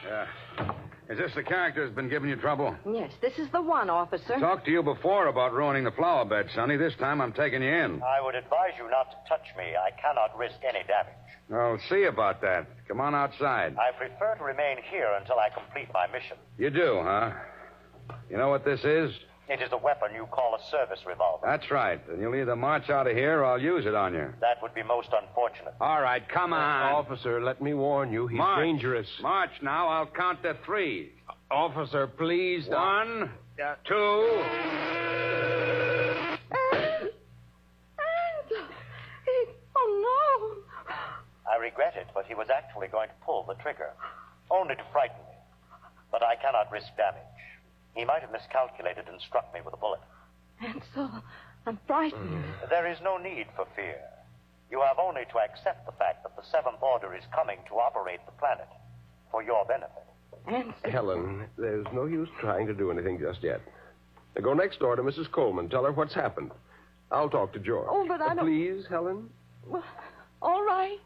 Is this the character that's been giving you trouble? Yes, this is the one, officer. Talked to you before about ruining the flower bed, Sonny. This time I'm taking you in. I would advise you not to touch me. I cannot risk any damage. I'll see about that. Come on outside. I prefer to remain here until I complete my mission. You do, huh? You know what this is? It is the weapon you call a service revolver. That's right. And you'll either march out of here or I'll use it on you. That would be most unfortunate. All right, come on. Officer, let me warn you. He's March. dangerous. March now. I'll count to 3. Officer, please. 1, 2. Oh, no. I regret it, but he was actually going to pull the trigger. Only to frighten me. But I cannot risk damage. He might have miscalculated and struck me with a bullet. Ansel, I'm frightened. There is no need for fear. You have only to accept the fact that the Seventh Order is coming to operate the planet for your benefit. Ansel. Helen, there's no use trying to do anything just yet. Now go next door to Mrs. Coleman. Tell her what's happened. I'll talk to George. Oh, but I don't... Please, Helen? Well, all right.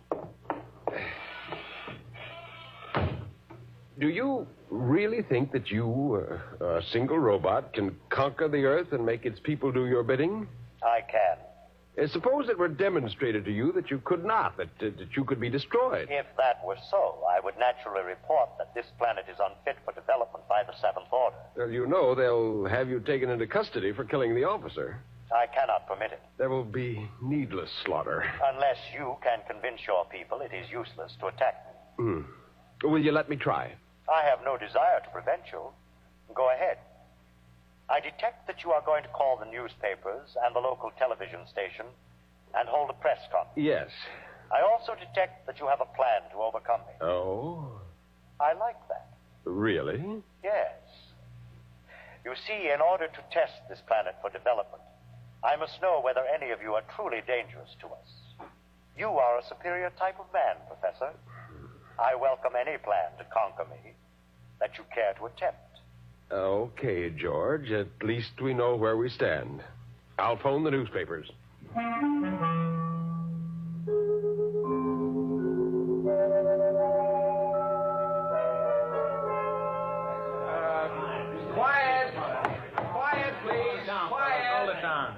Do you really think that you, a single robot, can conquer the Earth and make its people do your bidding? I can. Suppose it were demonstrated to you that you could not, that you could be destroyed. If that were so, I would naturally report that this planet is unfit for development by the Seventh Order. Well, you know they'll have you taken into custody for killing the officer. I cannot permit it. There will be needless slaughter. Unless you can convince your people it is useless to attack me. Will you let me try? I have no desire to prevent you. Go ahead. I detect that you are going to call the newspapers and the local television station and hold a press conference. Yes. I also detect that you have a plan to overcome me. Oh? I like that. Really? Yes. You see, in order to test this planet for development, I must know whether any of you are truly dangerous to us. You are a superior type of man, Professor. I welcome any plan to conquer me that you care to attempt. Okay, George. At least we know where we stand. I'll phone the newspapers. Quiet! Quiet, please! Quiet! Hold it down.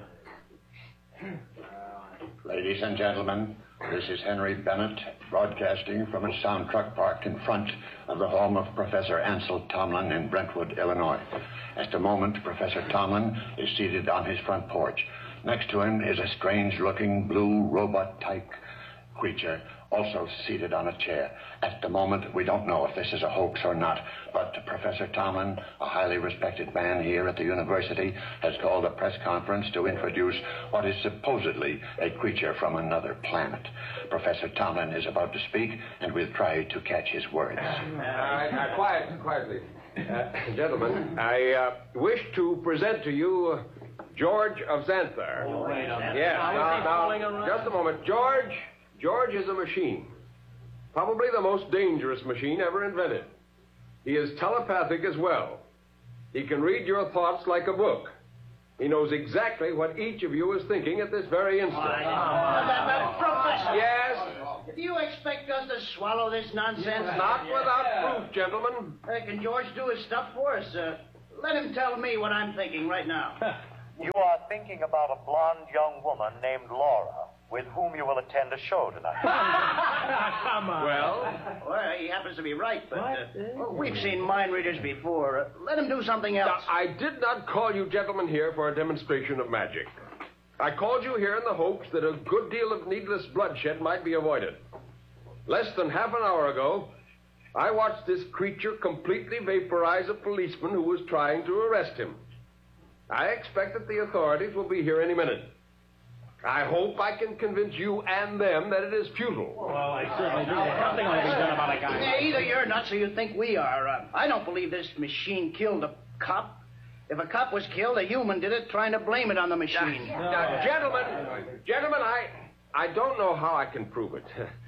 Ladies and gentlemen, this is Henry Bennett, broadcasting from a sound truck parked in front of the home of Professor Ansel Tomlin in Brentwood, Illinois. At the moment, Professor Tomlin is seated on his front porch. Next to him is a strange-looking blue robot-type creature, also seated on a chair. At the moment, we don't know if this is a hoax or not, but Professor Tomlin, a highly respected man here at the university, has called a press conference to introduce what is supposedly a creature from another planet. Professor Tomlin is about to speak, and we'll try to catch his words. All right, quietly. Gentlemen, I wish to present to you George of Xanthar. Oh, wait a minute. Yes, now, just a moment. George is a machine. Probably the most dangerous machine ever invented. He is telepathic as well. He can read your thoughts like a book. He knows exactly what each of you is thinking at this very instant. Professor! Yes? Do you expect us to swallow this nonsense? Not without proof, gentlemen. Can George do his stuff for us? Let him tell me what I'm thinking right now. You are thinking about a blonde young woman named Laura, with whom you will attend a show tonight. Come on. Well, he happens to be right, but we've seen mind readers before. Let him do something else. Now, I did not call you gentlemen here for a demonstration of magic. I called you here in the hopes that a good deal of needless bloodshed might be avoided. Less than half an hour ago, I watched this creature completely vaporize a policeman who was trying to arrest him. I expect that the authorities will be here any minute. I hope I can convince you and them that it is futile. Well, I certainly do. Something ought to be done about a guy. Yeah, either you're nuts or you think we are. I don't believe this machine killed a cop. If a cop was killed, a human did it, trying to blame it on the machine. Gentlemen, I don't know how I can prove it.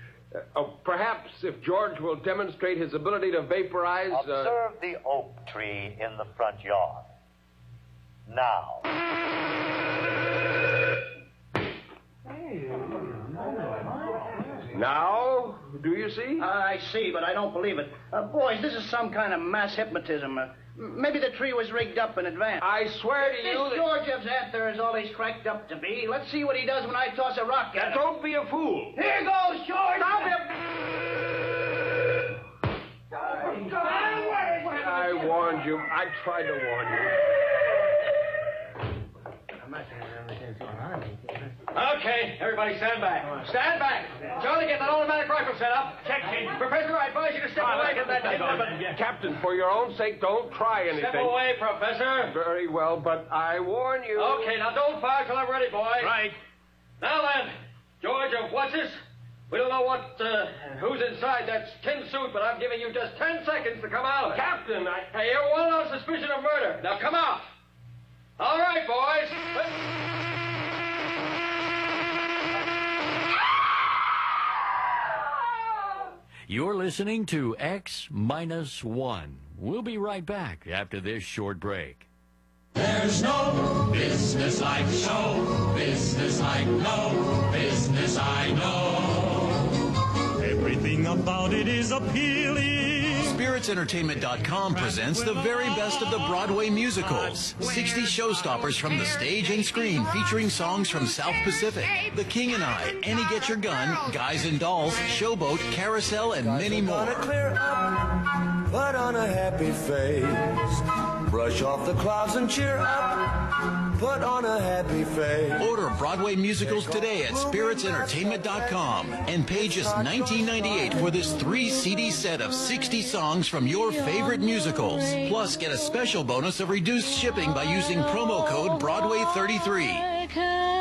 Perhaps if George will demonstrate his ability to vaporize... Observe the oak tree in the front yard. Now. Now, Do you see? I see, but I don't believe it. Boys, this is some kind of mass hypnotism. Maybe the tree was rigged up in advance. I swear to This you that... George of Xanthar is all he's cracked up to be. Let's see what he does when I toss a rock at him. Don't be a fool. Here goes, George! Stop him! I warned you. I tried to warn you. Okay, everybody stand back. Stand back. Charlie, get that automatic rifle set up. Check, Professor, I advise you to step away from that kid. Captain, for your own sake, don't try anything. Step away, Professor. Very well, but I warn you. Okay, now don't fire till I'm ready, boys. Right. Now then, George of What's-This, we don't know who's inside that tin suit, but I'm giving you just 10 seconds to come out of it. Captain, Hey, you're one on suspicion of murder. Now come out. All right, boys. You're listening to X-1. We'll be right back after this short break. There's no business like show business like no business I know. Everything about it is appealing. SpiritsEntertainment.com presents the very best of the Broadway musicals. 60 showstoppers from the stage and screen featuring songs from South Pacific, The King and I, Annie Get Your Gun, Guys and Dolls, Showboat, Carousel, and many more. Clear up, put on a happy face. Brush off the clouds and cheer up. Put on a happy face. Order Broadway musicals today at SpiritsEntertainment.com and pay just $19.98 for this 3-CD set of 60 songs from your favorite musicals. Plus, get a special bonus of reduced shipping by using promo code Broadway33.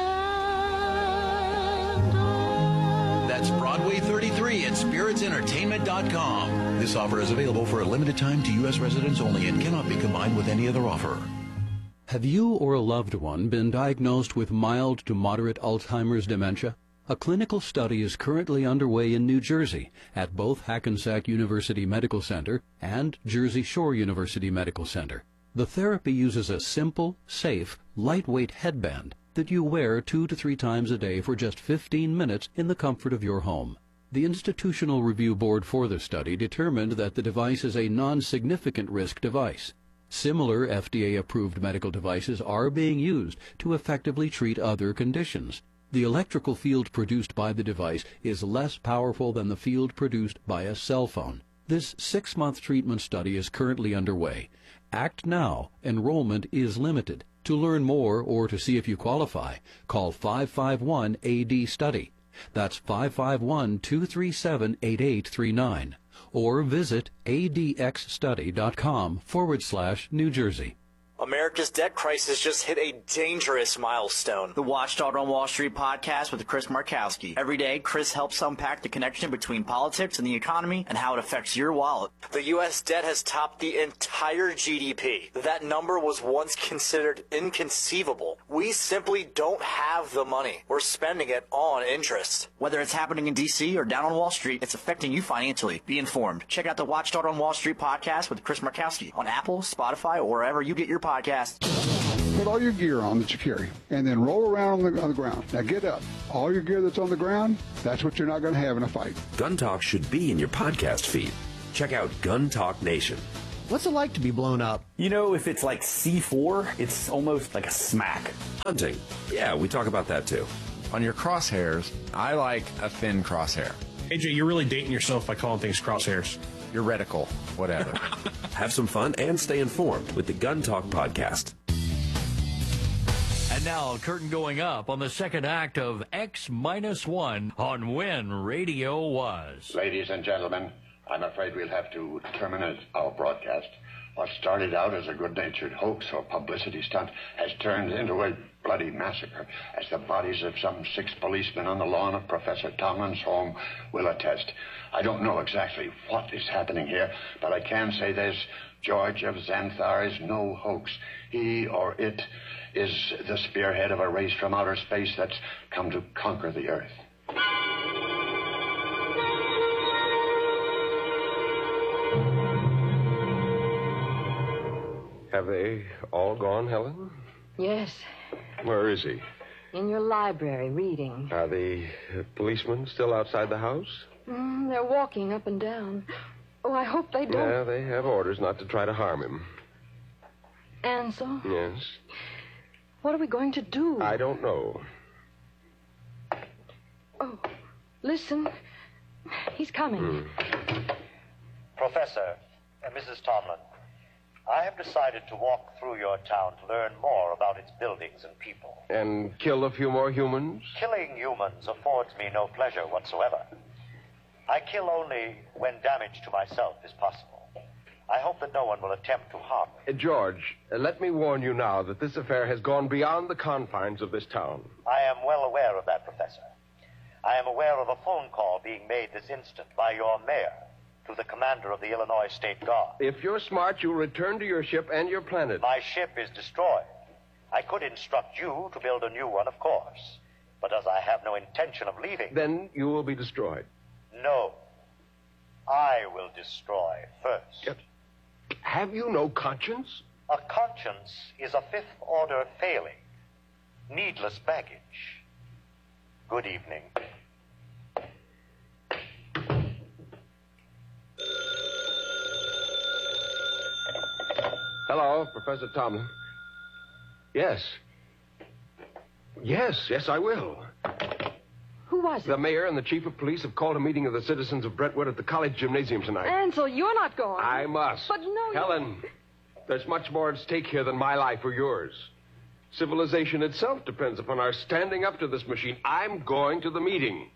That's Broadway33 at SpiritsEntertainment.com. This offer is available for a limited time to U.S. residents only and cannot be combined with any other offer. Have you or a loved one been diagnosed with mild to moderate Alzheimer's dementia? A clinical study is currently underway in New Jersey at both Hackensack University Medical Center and Jersey Shore University Medical Center. The therapy uses a simple, safe, lightweight headband that you wear 2 to 3 times a day for just 15 minutes in the comfort of your home. The Institutional Review Board for the study determined that the device is a non-significant risk device. Similar FDA-approved medical devices are being used to effectively treat other conditions. The electrical field produced by the device is less powerful than the field produced by a cell phone. This 6-month treatment study is currently underway. Act now. Enrollment is limited. To learn more or to see if you qualify, call 551-AD-STUDY. That's 551-237-8839. Or visit adxstudy.com/New Jersey. America's debt crisis just hit a dangerous milestone. The Watchdog on Wall Street podcast with Chris Markowski. Every day, Chris helps unpack the connection between politics and the economy and how it affects your wallet. The U.S. debt has topped the entire GDP. That number was once considered inconceivable. We simply don't have the money. We're spending it on interest. Whether it's happening in D.C. or down on Wall Street, it's affecting you financially. Be informed. Check out the Watchdog on Wall Street podcast with Chris Markowski on Apple, Spotify, or wherever you get your podcast. Put all your gear on that you carry, and then roll around on the ground. Now get up. All your gear that's on the ground, that's what you're not going to have in a fight. Gun Talk should be in your podcast feed. Check out Gun Talk Nation. What's it like to be blown up? You know, if it's like C4, it's almost like a smack. Hunting. Yeah, we talk about that too. On your crosshairs, I like a thin crosshair. AJ, you're really dating yourself by calling things crosshairs. Your reticle, whatever. Have some fun and stay informed with the Gun Talk podcast. And now, curtain going up on the second act of X-1 on When Radio Was. Ladies and gentlemen, I'm afraid we'll have to terminate our broadcast. What started out as a good-natured hoax or publicity stunt has turned into a bloody massacre, as the bodies of some 6 policemen on the lawn of Professor Tomlin's home will attest. I don't know exactly what is happening here, but I can say this: George of Xanthar is no hoax. He or it is the spearhead of a race from outer space that's come to conquer the Earth. Have they all gone, Helen? Yes. Where is he? In your library, reading. Are the policemen still outside the house? They're walking up and down. Oh, I hope they don't. Yeah, they have orders not to try to harm him. Ansel? Yes? What are we going to do? I don't know. Oh, listen. He's coming. Professor, Mrs. Tomlin, I have decided to walk through your town to learn more about its buildings and people. And kill a few more humans? Killing humans affords me no pleasure whatsoever. I kill only when damage to myself is possible. I hope that no one will attempt to harm me. George, let me warn you now that this affair has gone beyond the confines of this town. I am well aware of that, Professor. I am aware of a phone call being made this instant by your mayor to the commander of the Illinois State Guard. If you're smart, you'll return to your ship and your planet. My ship is destroyed. I could instruct you to build a new one, of course. But as I have no intention of leaving... Then you will be destroyed. No. I will destroy first. Have you no conscience? A conscience is a fifth-order failing. Needless baggage. Good evening. Hello, Professor Tomlin. Yes. Yes, I will. Who was it? The mayor and the chief of police have called a meeting of the citizens of Brentwood at the college gymnasium tonight. Ansel, you're not going. I must. But no, Helen, there's much more at stake here than my life or yours. Civilization itself depends upon our standing up to this machine. I'm going to the meeting.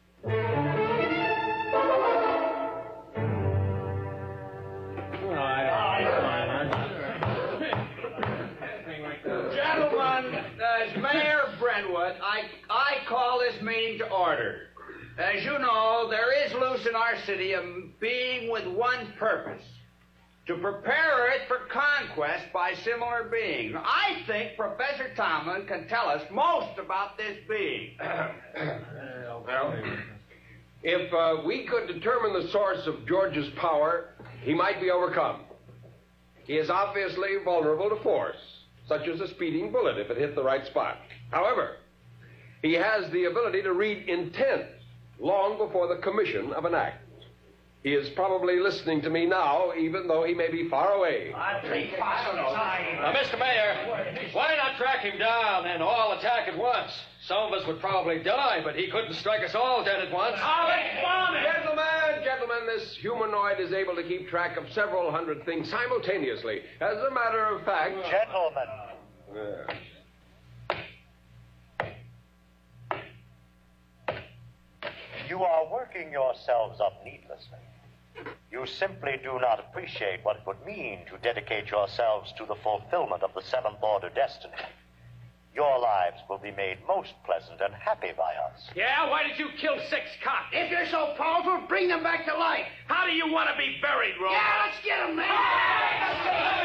Gentlemen, as Mayor of Brentwood, I call this meeting to order. As you know, there is loose in our city a being with one purpose: to prepare it for conquest by similar beings. I think Professor Tomlin can tell us most about this being. Well, if we could determine the source of George's power, he might be overcome. He is obviously vulnerable to force, such as a speeding bullet if it hit the right spot. However, he has the ability to read intent long before the commission of an act. He is probably listening to me now, even though he may be far away. Mr. Mayor, why not track him down and all attack at once? Some of us would probably die, but he couldn't strike us all dead at once. Gentlemen, this humanoid is able to keep track of several hundred things simultaneously. As a matter of fact... Gentlemen. You are working yourselves up needlessly. You simply do not appreciate what it would mean to dedicate yourselves to the fulfillment of the seventh order destiny. Your lives will be made most pleasant and happy by us. Yeah, why did you kill 6 cops? If you're so powerful, bring them back to life. How do you want to be buried, Roy? Yeah, let's get them, man.